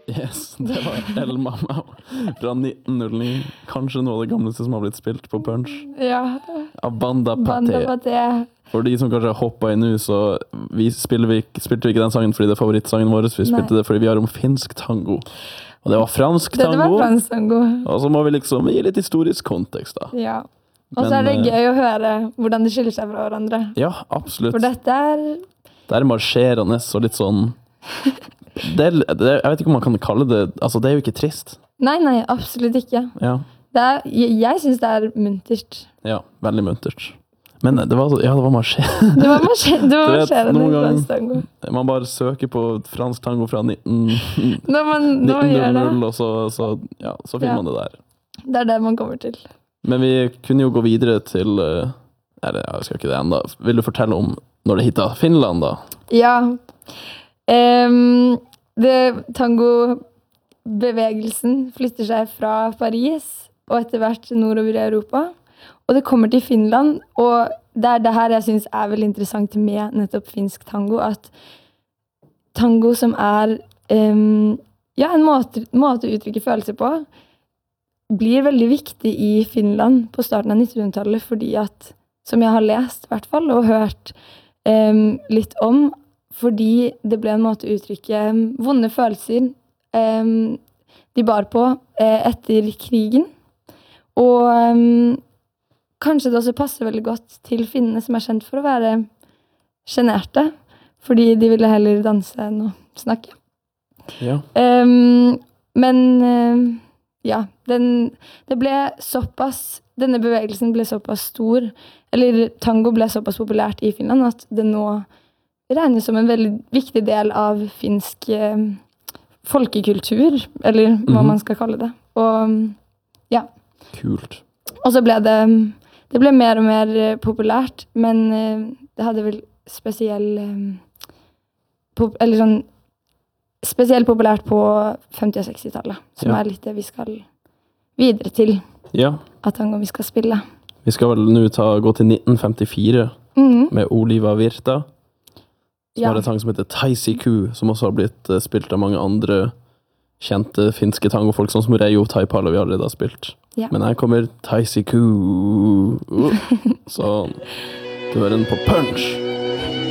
Yes, det var El Mamma fra 1909. Kanskje noe av det gamleste som har blitt spilt på Punch. Ja. Av Banda Banda Paté. Paté. For de som kanskje har hoppet inn nå, så spilte vi ikke den sangen fordi det er favorittsangen vår. Vi spilte det fordi vi har om finsk tango. Og det var fransk tango. Det var fransk tango. Og så må vi liksom gi litt historisk kontekst da. Ja. Og så er det gøy å høre hvordan det skiller seg fra hverandre. Ja, absolutt. For dette er... Det er marsjerende og litt sånn... jeg vet ikke om man kan kalle det... Altså, det er jo ikke trist. Nei, absolutt ikke. Ja. Jeg synes det er muntert. Ja, veldig muntert. Men det var marsjerende. Det var marsjerende fransk tango. Man bare søker på fransk tango fra 1900, og så finner man det der. Det er det man kommer til. Men vi kunne jo gå videre til... Eller, jeg skal ikke det enda. Vil du fortelle om når det hittet Finland da? Ja. Tangobevegelsen flytter seg fra Paris og etter hvert nordover i Europa. Og det kommer til Finland, og det er det her jeg synes er veldig interessant med nettopp finsk tango, at tango som er en måte å uttrykke følelser på, blir veldig viktig i Finland på starten av 1900-tallet, fordi at, som jeg har lest i hvert fall, og hørt litt om, fordi det ble en måte å uttrykke vonde følelser de bar på etter krigen. Og kanskje det også passer veldig godt til finnene som er kjent for å være generte, fordi de ville heller danse enn å snakke. Ja. Denne bevegelsen ble såpass stor, eller tango ble såpass populært i Finland, at det nå regnes som en veldig viktig del av finsk folkekultur, eller hva man skal kalle det. Og ja. Kult. Og så ble det ble mer og mer populært, men det hadde vel spesielt populært på 50- og 60-tallet, som er litt det vi skal videre til. Ja. At tango vi skal spille. Vi skal vel nå gå til 1954 med Oliva Virta, som har en sang som heter Taisiku, som også har blitt spilt av mange andre kjente finske tangofolk, sånn som Reijo Taipale vi allerede har spilt. Ja. Men her kommer Taisiku. Sånn. Du hører den på Punch.